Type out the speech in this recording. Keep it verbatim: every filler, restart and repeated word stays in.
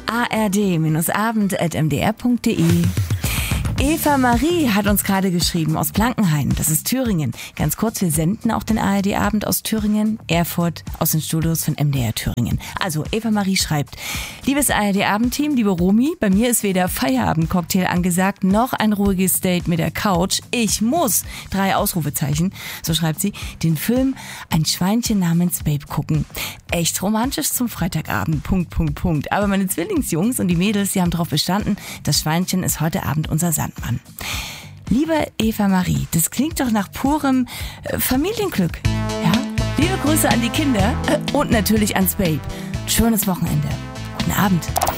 a r d abend punkt m d r punkt d e. Eva Marie hat uns gerade geschrieben aus Blankenhain, das ist Thüringen. Ganz kurz, wir senden auch den A R D-Abend aus Thüringen, Erfurt, aus den Studios von M D R Thüringen. Also, Eva Marie schreibt: Liebes A R D-Abendteam, liebe Romy, bei mir ist weder Feierabendcocktail angesagt, noch ein ruhiges Date mit der Couch. Ich muss, drei Ausrufezeichen, so schreibt sie, den Film Ein Schweinchen namens Babe gucken. Echt romantisch zum Freitagabend, Punkt, Punkt, Punkt. Aber meine Zwillingsjungs und die Mädels, die haben darauf bestanden, das Schweinchen ist heute Abend unser Sandmann. Liebe Eva Marie, das klingt doch nach purem äh, Familienglück. Ja? Liebe Grüße an die Kinder äh, und natürlich ans Babe. Schönes Wochenende. Guten Abend.